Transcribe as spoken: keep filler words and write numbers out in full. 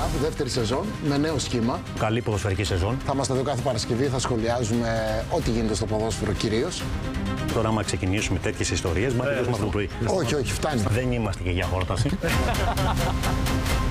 Love, δεύτερη σεζόν, με νέο σχήμα. Καλή ποδοσφαιρική σεζόν. Θα είμαστε εδώ κάθε Παρασκευή, θα σχολιάζουμε ό,τι γίνεται στο ποδόσφαιρο κυρίως. Τώρα, άμα ξεκινήσουμε τέτοιες ιστορίες, μα τελειώσουμε αυτό το πρωί. Όχι, όχι, φτάνει. Δεν είμαστε και για χόρταση.